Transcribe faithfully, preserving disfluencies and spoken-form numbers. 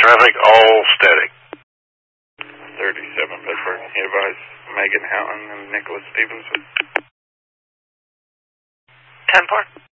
Traffic all static. thirty-seven Pittsburgh. He advised Megan Houghton and Nicholas Stevenson. ten four.